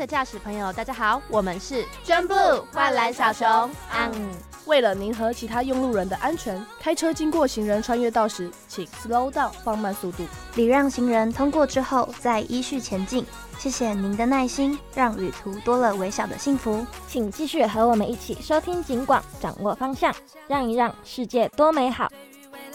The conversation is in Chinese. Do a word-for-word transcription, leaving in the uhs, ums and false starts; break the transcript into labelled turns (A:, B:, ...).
A: 的驾驶朋友，大家好，我们是
B: 宣布万岚小熊。嗯，
C: 为了您和其他用路人的安全，开车经过行人穿越道时，请 slow down 放慢速度，
D: 礼让行人通过之后再依序前进。谢谢您的耐心，让旅途多了微小的幸福。
B: 请继续和我们一起收听警广，掌握方向，让一让，世界多美好。